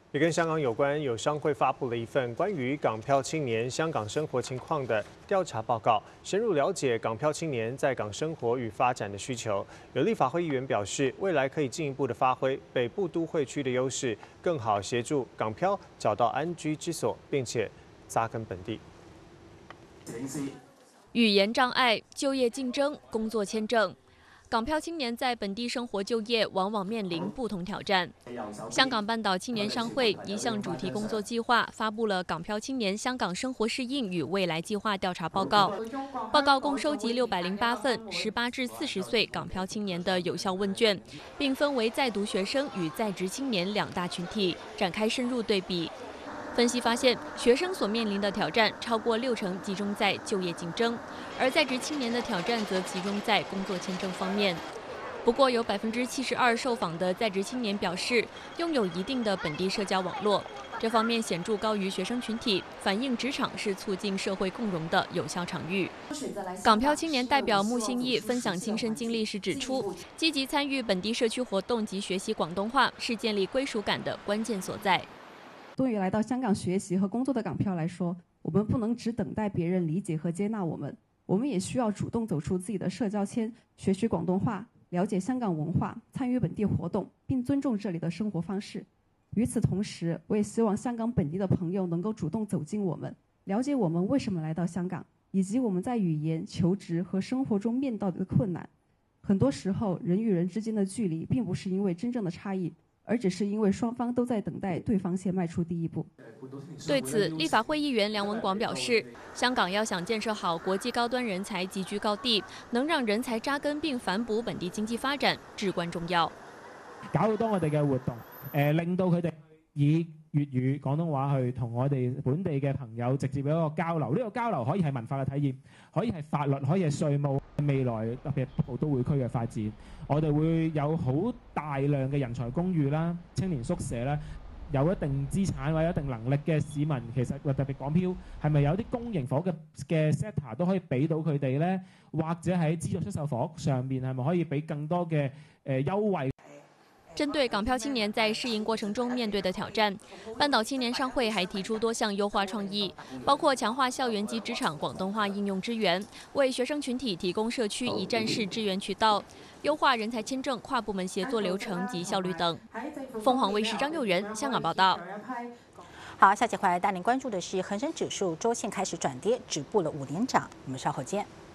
也跟香港有关，有商会发布了一份关于港漂青年香港生活情况的调查报告，深入了解港漂青年在港生活与发展的需求。有立法会议员表示，未来可以进一步的发挥北部都会区的优势，更好协助港漂找到安居之所，并且扎根本地。 语言障碍、就业竞争、工作签证。港漂青年在本地生活就业往往面临不同挑战。香港半岛青年商会一项主题工作计划发布了港漂青年香港生活适应与未来计划调查报告。报告共收集608份18至40岁港漂青年的有效问卷，并分为在读学生与在职青年两大群体，展开深入对比。分析发现，学生所面临的挑战超过60%集中在就业竞争，而在职青年的挑战则集中在工作签证方面。不过，有72%受访的在职青年表示拥有一定的本地社交网络，这方面显著高于学生群体，反映职场是促进社会共融的有效场域。港漂青年代表穆新义分享亲身经历时指出，积极参与本地社区活动及学习广东话是建立归属感的关键所在。 对于来到香港学习和工作的港漂来说，我们不能只等待别人理解和接纳我们也需要主动走出自己的社交圈，学习广东话，了解香港文化，参与本地活动，并尊重这里的生活方式。与此同时，我也希望香港本地的朋友能够主动走进我们，了解我们为什么来到香港，以及我们在语言、求职和生活中面到的困难。很多时候，人与人之间的距离并不是因为真正的差异，而只是因为双方都在等待对方先迈出第一步。 对此，立法会议员梁文广表示，香港要想建设好国际高端人才集聚高地，能让人才扎根并反哺本地经济发展，至关重要。 搞好多我哋嘅活動，令到佢哋以粵語、廣東話去同我哋本地嘅朋友直接有一個交流。呢個交流可以係文化嘅體驗，可以係法律，可以係稅務。未來特別北部都會區嘅發展，我哋會有好大量嘅人才公寓啦、青年宿舍啦，有一定資產或者一定能力嘅市民，其實特別港漂係咪有啲公營房嘅 sector 都可以俾到佢哋咧？或者喺資助出售房上面係咪可以俾更多嘅優惠？ 針對港漂青年在適應過程中面對的挑戰，半島青年商會還提出多項優化創意，包括強化校園及職場廣東話應用支援，為學生群體提供社區一站式支援渠道，優化人才簽證跨部門協作流程及效率等。鳳凰衛視張佑仁香港報道。 好，下節回來帶您關注的是恒生指數週線開始轉跌，止步了5連漲，我們稍後見。